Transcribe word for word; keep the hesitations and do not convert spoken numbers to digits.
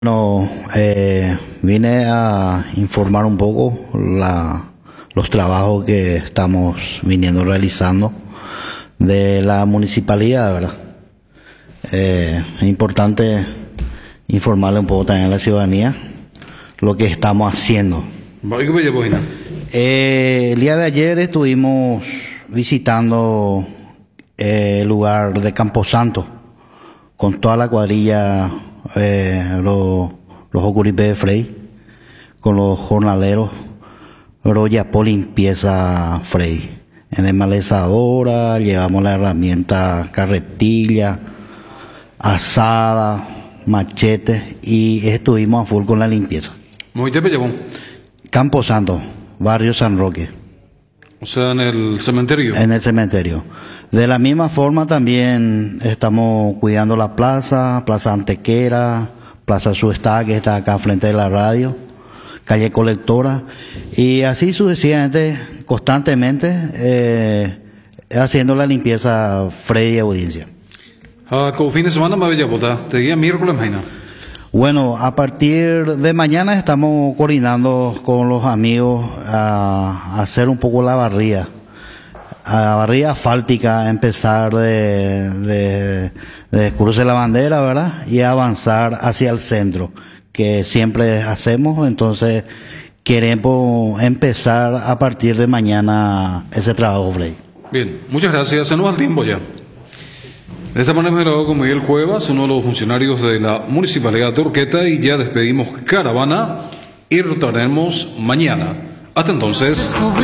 No, eh, vine a informar un poco la, los trabajos que estamos viniendo realizando de la municipalidad, ¿verdad? Eh, es importante informarle un poco también a la ciudadanía lo que estamos haciendo. Eh, el día de ayer estuvimos visitando eh, el lugar de Camposanto con toda la cuadrilla, eh, los, los Ocuripé de Frey, con los jornaleros, Royapó Limpieza Frey. En desmalezadora, llevamos la herramienta carretilla, asada, machete y estuvimos a full con la limpieza. ¿Muy te llevó? Camposanto, barrio San Roque. O sea, en el cementerio. En el cementerio. De la misma forma también estamos cuidando la plaza, Plaza Antequera, Plaza Suestá, que está acá frente de la radio, calle Colectora, y así sucesivamente, constantemente, eh, haciendo la limpieza Frey y audiencia. Ah, ¿con fin de semana me voy a votar? ¿Te guía miércoles mañana? Bueno, a partir de mañana estamos coordinando con los amigos a, a hacer un poco la barría, a la barría asfáltica, empezar de, de, de Cruce la Bandera, ¿verdad? Y avanzar hacia el centro, que siempre hacemos. Entonces queremos empezar a partir de mañana ese trabajo, Frey. Bien, muchas gracias. Se nos va el tiempo ya. De esta manera hemos hablado con Miguel Cuevas, uno de los funcionarios de la Municipalidad de Urqueta, y ya despedimos caravana y retornaremos mañana. Hasta entonces.